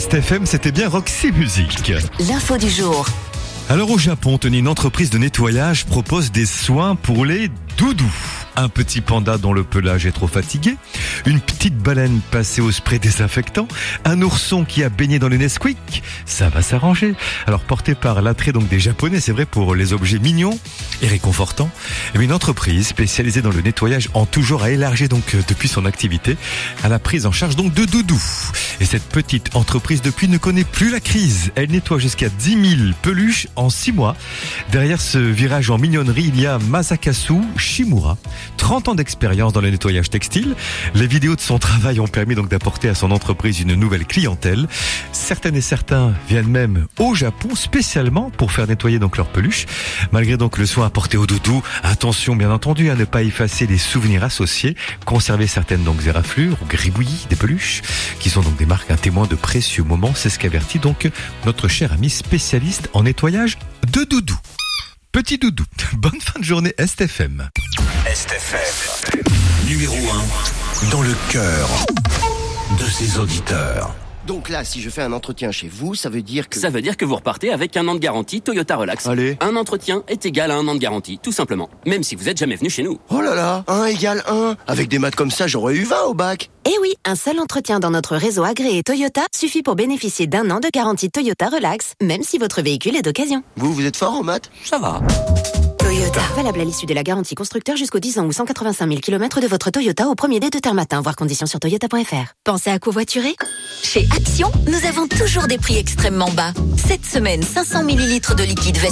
RestFM, c'était bien Roxy Music. L'info du jour. Alors au Japon, une entreprise de nettoyage propose des soins pour les doudous. Un petit panda dont le pelage est trop fatigué, une petite baleine passée au spray désinfectant, un ourson qui a baigné dans le Nesquik, ça va s'arranger. Alors porté par l'attrait donc des Japonais, c'est vrai, pour les objets mignons et réconfortants, une entreprise spécialisée dans le nettoyage en tout genre a élargi donc depuis son activité à la prise en charge donc de doudous. Et cette petite entreprise depuis ne connaît plus la crise. Elle nettoie jusqu'à 10 000 peluches en 6 mois. Derrière ce virage en mignonnerie, il y a Masakasu Shimura. 30 ans d'expérience dans le nettoyage textile. Les vidéos de son travail ont permis donc d'apporter à son entreprise une nouvelle clientèle. Certaines et certains viennent même au Japon spécialement pour faire nettoyer donc leurs peluches. Malgré donc le soin apporté aux doudous, attention bien entendu à ne pas effacer les souvenirs associés, conserver certaines donc éraflures ou gribouillis des peluches, qui sont donc des marques, un témoin de précieux moments. C'est ce qu'avertit donc notre cher ami spécialiste en nettoyage de doudous. Petit doudou, bonne fin de journée RestFM. RestFM, numéro 1 dans le cœur de ses auditeurs. Donc là, si je fais un entretien chez vous, ça veut dire que... Ça veut dire que vous repartez avec 1 an de garantie Toyota Relax. Allez. Un entretien est égal à 1 an de garantie, tout simplement. Même si vous êtes jamais venu chez nous. Oh là là, 1 égale 1. Avec des maths comme ça, j'aurais eu 20 au bac. Eh oui, un seul entretien dans notre réseau agréé Toyota suffit pour bénéficier d'1 an de garantie Toyota Relax, même si votre véhicule est d'occasion. Vous êtes fort en maths? Ça va. Toyota. Valable à l'issue de la garantie constructeur jusqu'aux 10 ans ou 185 000 km de votre Toyota au premier dé de terme matin. Voir conditions sur toyota.fr. Pensez à covoiturer? Chez Action, nous avons toujours des prix extrêmement bas. Cette semaine, 500 ml de liquide vaisselle